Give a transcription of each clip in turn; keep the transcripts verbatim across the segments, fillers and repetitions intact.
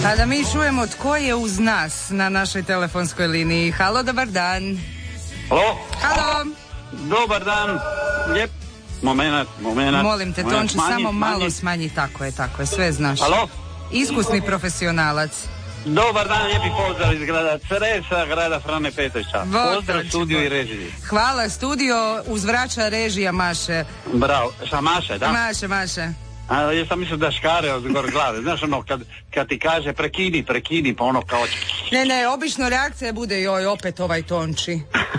A da mi čujemo tko je uz nas na našoj telefonskoj liniji. Halo, dobar dan. Halo. Halo. Dobar dan. Lijep. Moment, moment. Molim te, Tonči, samo malo smanji. Tako je, tako je, sve znaš. Halo. Iskusni profesionalac. Dobar dan, lijepi pozdrav iz grada Cresa, grada Frane Petrovića. Pozdrav studiju i režiji. Hvala, studio uzvraća režija Maše. Bravo, šta Maše, da? Maše, Maše. A, ja sam mislio da škare od gor glave. Znaš ono, kad, kad ti kaže prekini, prekini, pa ono kao... Ne, ne, obično reakcija bude joj, opet ovaj Tonči.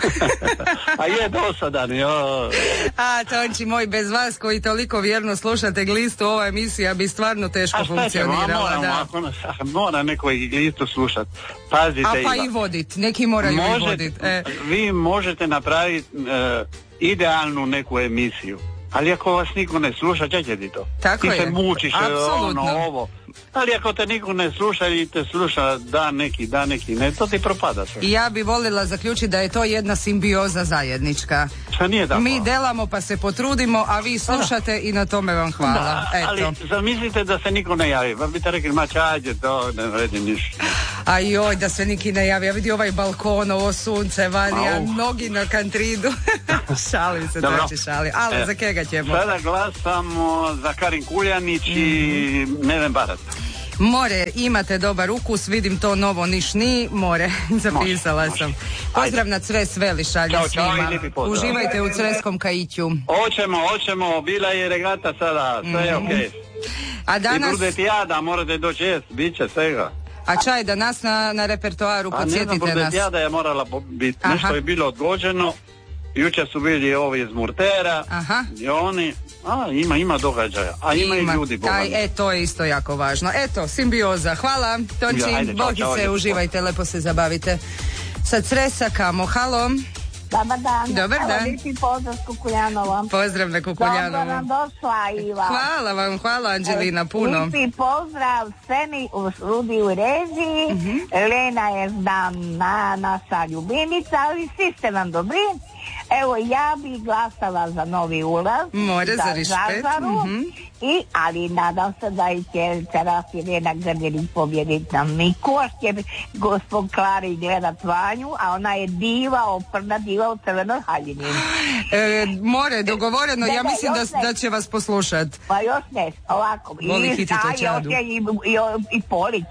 A je dosadan, jo. A, Tonči moj, bez vas koji toliko vjerno slušate Glistu, ova emisija bi stvarno teško funkcionirala. A šta ćemo, da. Mora neko i Glistu slušat. Pazite. A pa i vodit, neki moraju možete, i vodit. E. Vi možete napraviti uh, idealnu neku emisiju. Ali ako vas niko ne sluša, će ti to? Tako ti je. se mučiš, apsolutno. ono, ovo. Ali ako te niko ne sluša i te sluša dan neki, dan neki, ne, to ti propada sve. I ja bi volila zaključiti da je to jedna simbioza zajednička. Šta nije tako? Mi delamo pa se potrudimo, a vi slušate i na tome vam hvala. Da, eto. ali zamislite da se niko ne javi, pa bi te rekli, ma čađe, to ne vredim ništa. A joj, da se niki ne javi, ja vidi ovaj balkon, ovo sunce vani, a nogi na kantridu. Šalim se, to će šali. Ali e, za kega ćemo? Sada glasamo za Karin Kuljanić mm. i Neven Barat. More, imate dobar ukus, vidim to novo niš ni, more, zapisala može, sam. Može. Pozdrav na Cres Veli šalju svima. Uživajte u Creskom kajiću. Oćemo, oćemo, bila je regata sada, sve je mm. okej. Okay. A danas... I budete jada, morate doći jest, bit će svega. A čaj da nas na, na repertoaru, podsjetite nas. A ne znam, jada je morala biti, nešto je bilo odgođeno. Jučer su bili ovi iz Murtera. Aha. I oni, a ima, ima događaja, a ima, ima i ljudi. Taj, e, to je isto jako važno. Eto, simbioza, hvala. Tonči, bogice, uživajte, lepo se zabavite. Sa Cresa kamo, halo. Dobar dan. Dobar dan. Lijepi pozdrav s Kukuljanova. Pozdrav na Kukuljanovu. Dobro nam došla, Iva. Hvala vam, hvala Anđelina, puno. Lijepi pozdrav Seni u studiju i režiji. Uh-huh. Lena je znam na, naša ljubinica, ali svi ste nam dobri. Evo, ja bih glasala za Novi ulaz. More za Rišpet. Mm-hmm. I, ali nadam se da će teraz Irena Grdelić pobjediti na Miku, a će gospod Klari gledat Vanju, a ona je diva, oprna diva u crvenoj haljini. E, more, dogovoreno, ja mislim da, da će vas poslušat. Pa još ne, ovako. Voli hititi o čadu. I, i, i, i Polić.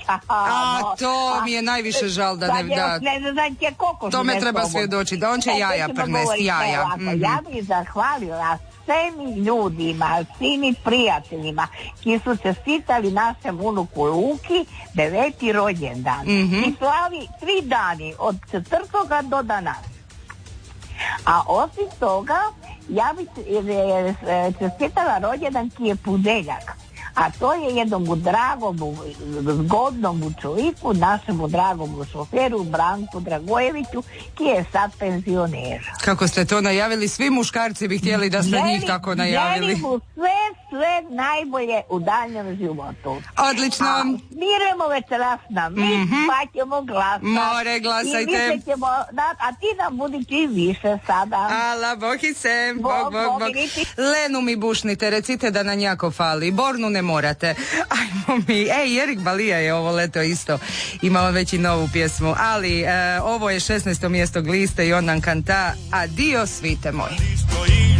A, to a, mi je najviše žal da ne... Da, ne, ne znam će koliko to me treba svjedočiti, da on će e, jaja prenesti, jaja. Mm-hmm. Ja bih zahvalila svim ljudima, svim prijateljima ki su čestitali našem unuku Luki deveti rođendan. Mm-hmm. I slavi tri dani od četvrtoga do danas. A osim toga, ja bih čestitala rođendan ki je Pudeljak. A to je jednom dragom, zgodnom čovjeku, našemu dragom šoferu Branku Dragojeviću, ki je sad penzioner. Kako ste to najavili, svi muškarci bi htjeli da ste njih tako najavili. Želim mu sve, sve najbolje u daljem životu. Odlično. A miremo večeras na mi, mm-hmm. pa ćemo glasati. More, glasajte. I ćemo, da, a ti nam budi čim više sada. Ala, bohi se, bog, bog, bog. bog. Lenu mi bušnite, recite da na njako fali. Bornu ne morate. Ajmo mi. Ej, Erik Balija je ovo leto isto imao već i novu pjesmu, ali e, ovo je šesnaesto mjesto Gliste i on nam kanta Adio svite moji.